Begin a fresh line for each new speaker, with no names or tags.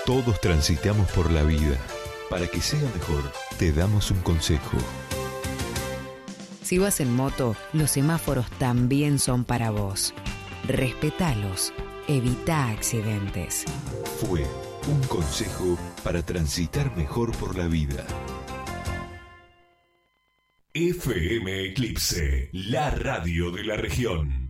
Todos transitamos por la vida. Para que sea mejor, te damos un consejo.
Si vas en moto, los semáforos también son para vos. Respetalos. Evita accidentes.
Fue un consejo para transitar mejor por la vida. FM Eclipse, la radio de la región.